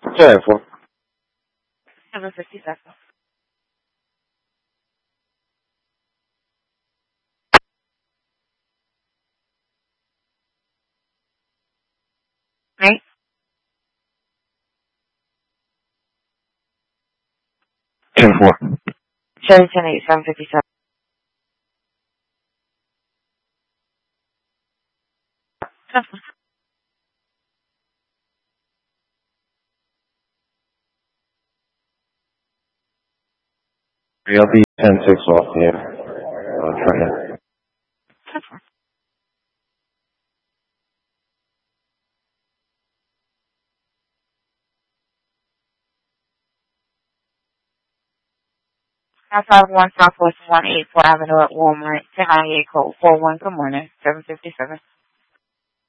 7-4. 757. Right? 10-4. Chevy 10-8, 757. I'll be 10-6 off here. Try that. Outside 1 Southwest 184 Avenue at Walmart, 1098 code 41. Good morning, 757.